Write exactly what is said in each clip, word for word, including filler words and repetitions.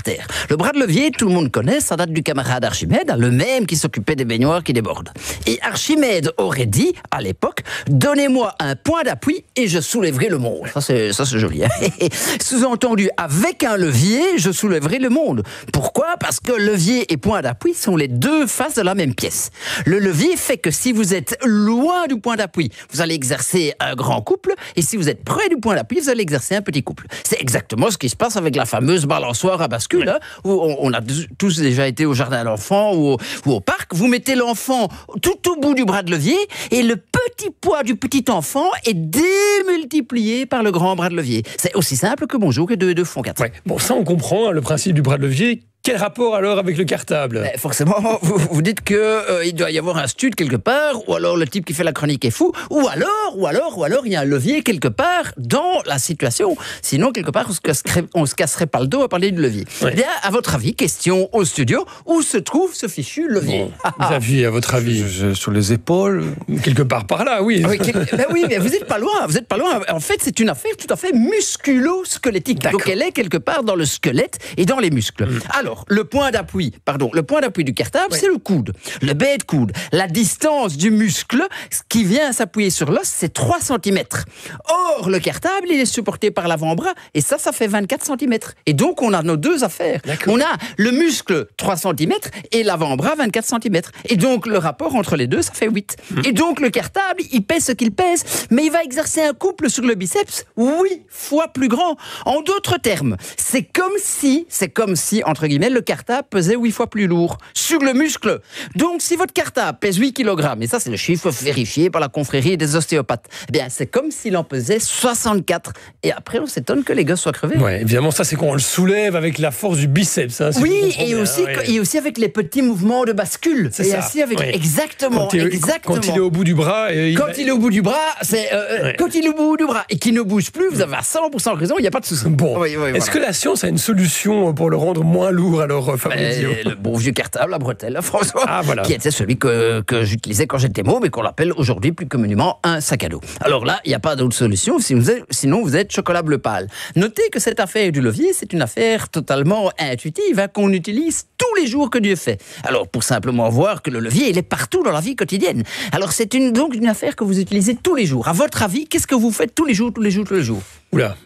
terre. Le bras de levier, tout le monde connaît, ça date du camarade Archimède, le même qui s'occupait des baignoires qui débordent. Et Archimède aurait dit, à l'époque, donnez-moi un point d'appui et je soulèverai le monde. Ça c'est, ça c'est joli. Hein. Sous-entendu, avec un levier, je soulèverai le monde. Pourquoi ? Parce que levier et point d'appui sont les deux faces de la même pièce. Le levier fait que si vous êtes loin du point d'appui, vous allez exercer un grand couple, et si vous êtes près du point d'appui, vous allez exercer un petit couple. C'est exactement ce qui se passe avec la fameuse balançoire à bascule, oui. hein, où on, on a tous déjà été au jardin d'enfants ou au, ou au parc. Vous mettez l'enfant tout au bout du bras de levier, et le petit poids du petit enfant est démultiplié par le grand bras de levier. C'est aussi simple que bonjour et deux et deux font quatre. Ouais. Bon, ça on comprend, hein, le principe du bras de levier. Quel rapport alors avec le cartable ? Ben, forcément, vous, vous dites qu'il euh, doit y avoir un stud quelque part, ou alors le type qui fait la chronique est fou, ou alors, ou alors, ou alors il y a un levier quelque part dans la situation. Sinon, quelque part, on se casserait, on se casserait pas le dos à parler du levier. Ouais. Eh bien, à votre avis, question au studio, où se trouve ce fichu levier ? Bon, Xavier, à votre avis ? je, je, Sur les épaules ? Quelque part par là, oui. Ah oui, quel... ben oui, mais vous n'êtes pas loin, vous êtes pas loin. En fait, c'est une affaire tout à fait musculo-squelettique. D'accord. Donc elle est quelque part dans le squelette et dans les muscles. Mmh. Alors, le point d'appui, pardon, le point d'appui du cartable, oui. c'est le coude, le bête coude. La distance du muscle qui vient s'appuyer sur l'os, c'est trois centimètres. Or, le cartable, il est supporté par l'avant-bras, et ça, ça fait vingt-quatre centimètres. Et donc, on a nos deux affaires. D'accord. On a le muscle trois centimètres et l'avant-bras vingt-quatre centimètres. Et donc, le rapport entre les deux, ça fait huit. Mmh. Et donc, le cartable, il pèse ce qu'il pèse, mais il va exercer un couple sur le biceps huit fois plus grand. En d'autres termes, c'est comme si, c'est comme si, entre guillemets, le cartable pesait huit fois plus lourd sur le muscle. Donc, si votre cartable pèse huit kilogrammes, et ça, c'est le chiffre vérifié par la confrérie des ostéopathes, eh bien, c'est comme s'il en pesait soixante-quatre. Et après, on s'étonne que les gosses soient crevés. Ouais, évidemment, ça, c'est quand on le soulève avec la force du biceps. Hein, si oui, et aussi, hein, ouais. et aussi avec les petits mouvements de bascule. C'est et ça. Aussi avec... Oui. Exactement, quand il, exactement. Quand il est au bout du bras... Et il... Quand il est au bout du bras, c'est... Euh, ouais. Quand il est au bout du bras et qu'il ne bouge plus, vous avez à cent pour cent raison, il n'y a pas de souci. Bon, oui, oui, est-ce voilà. que la science a une solution pour le rendre moins lourd, alors, Fabrizio ? Le bon vieux cartable, la bretelle, François, ah, voilà. qui était celui que, que j'utilisais quand j'étais môme, mais qu'on l'appelle aujourd'hui plus communément un sac à dos. Alors là, il n'y a pas d'autre solution, si vous êtes, sinon vous êtes chocolat bleu pâle. Notez que cette affaire du levier, c'est une affaire totalement intuitive, hein, qu'on utilise tous les jours que Dieu fait. Alors, pour simplement voir que le levier, il est partout dans la vie quotidienne. Alors, c'est une, donc une affaire que vous utilisez tous les jours. À votre avis, qu'est-ce que vous faites tous les jours, tous les jours, tous les jours ? Oula.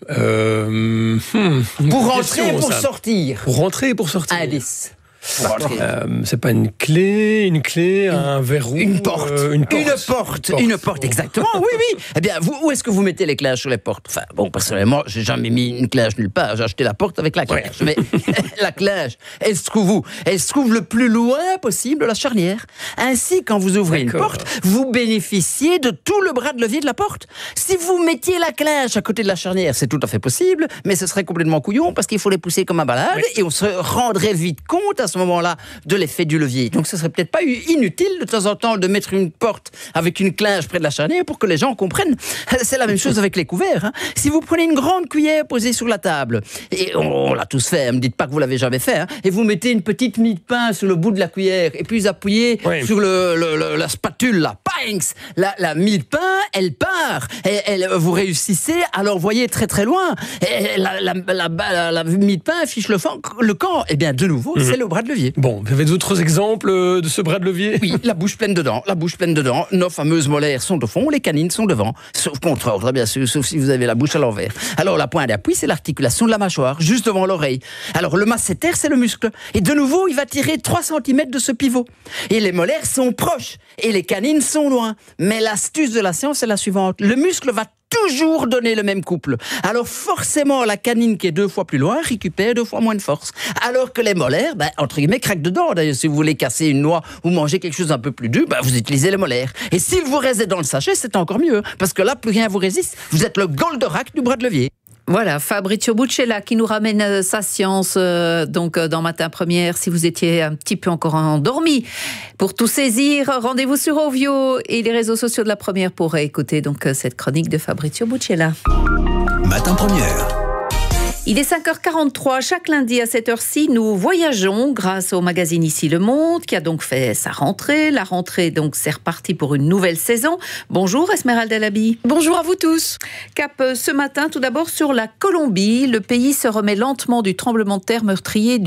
Euh, hmm, pour rentrer et pour ça. sortir. Pour rentrer et pour sortir. Indice. Euh, c'est pas une clé, une clé, un verrou, une porte, euh, une porte, une porte, une porte, une porte, exactement. Oui, oui. Eh bien, vous, où est-ce que vous mettez les clashes sur les portes ? Enfin, bon, personnellement, j'ai jamais mis une clash nulle part. J'ai acheté la porte avec la clash. Ouais. Mais la clash, elle se trouve où ? Elle se trouve le plus loin possible de la charnière. Ainsi, quand vous ouvrez D'accord. une porte, vous bénéficiez de tout le bras de levier de la porte. Si vous mettiez la clash à côté de la charnière, c'est tout à fait possible, mais ce serait complètement couillon parce qu'il faut les pousser comme un balade oui. et on se rendrait vite compte à ce moment-là de l'effet du levier. Donc ce serait peut-être pas inutile de temps en temps de mettre une porte avec une clinche près de la charnière pour que les gens comprennent. C'est la même chose avec les couverts. Hein. Si vous prenez une grande cuillère posée sur la table, et on, on l'a tous fait, ne me dites pas que vous l'avez jamais fait, hein, et vous mettez une petite mie de pain sur le bout de la cuillère et puis vous appuyez oui. sur le, le, le, la spatule, là, Pinks, la, la mie de pain, elle part. Elle, elle, vous réussissez à l'envoyer très très loin. Et la, la, la, la, la mie de pain fiche le, fan, le camp. Eh bien, de nouveau, mmh. c'est le bras de levier. Bon, vous avez d'autres exemples de ce bras de levier ? Oui, la bouche pleine de dents, la bouche pleine de dents. Nos fameuses molaires sont au fond, les canines sont devant. Sauf contre ordre, bien sûr, sauf si vous avez la bouche à l'envers. Alors, la pointe d'appui, c'est l'articulation de la mâchoire, juste devant l'oreille. Alors, le masséter, c'est le muscle. Et de nouveau, il va tirer trois centimètres de ce pivot. Et les molaires sont proches. Et les canines sont loin. Mais l'astuce de la science est la suivante. Le muscle va toujours donner le même couple. Alors forcément, la canine qui est deux fois plus loin récupère deux fois moins de force. Alors que les molaires, ben, entre guillemets, craquent dedans. D'ailleurs, si vous voulez casser une noix ou manger quelque chose d'un peu plus dur, ben, vous utilisez les molaires. Et s'il vous restait dans le sachet, c'est encore mieux. Parce que là, plus rien vous résiste. Vous êtes le Goldorak du bras de levier. Voilà, Fabrizio Buccella qui nous ramène euh, sa science euh, donc euh, dans Matin Première. Si vous étiez un petit peu encore endormi, pour tout saisir, rendez-vous sur Ovio et les réseaux sociaux de la Première pour écouter donc euh, cette chronique de Fabrizio Buccella. Matin Première. Il est cinq heures quarante-trois, chaque lundi à cette heure-ci, nous voyageons grâce au magazine Ici Le Monde, qui a donc fait sa rentrée. La rentrée, donc, c'est reparti pour une nouvelle saison. Bonjour Esmeralda Labi. Bonjour à vous tous. Cap ce matin, tout d'abord sur la Colombie. Le pays se remet lentement du tremblement de terre meurtrier du